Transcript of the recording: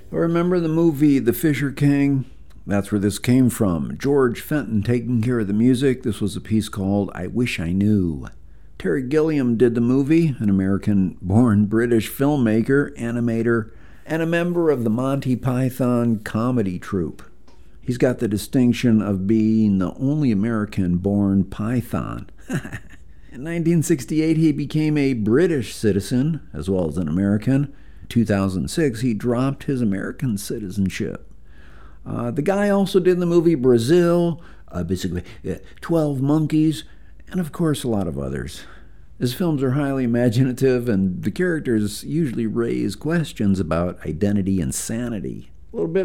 Remember the movie The Fisher King? That's where this came from. George Fenton taking care of the music. This was a piece called I Wish I Knew. Terry Gilliam did the movie, an American-born British filmmaker, animator, and a member of the Monty Python comedy troupe. He's got the distinction of being the only American-born Python. In 1968, he became a British citizen, as well as an American. In 2006, he dropped his American citizenship. The guy also did the movie Brazil, basically 12 Monkeys, and of course a lot of others. His films are highly imaginative, and the characters usually raise questions about identity and sanity. A little bit